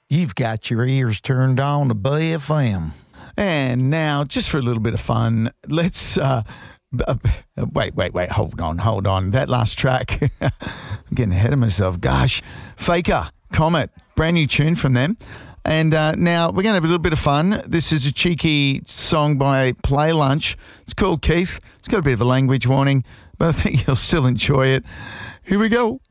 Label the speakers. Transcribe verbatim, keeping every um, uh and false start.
Speaker 1: You've got your ears turned on to B F M.
Speaker 2: And now, just for a little bit of fun, let's... Uh, uh, wait, wait, wait. Hold on, hold on. That last track, I'm getting ahead of myself. Gosh. Faker, Comet, brand new tune from them. And uh, now we're going to have a little bit of fun. This is a cheeky song by Play Lunch. It's called Keith. It's got a bit of a language warning, but I think you'll still enjoy it. Here we go.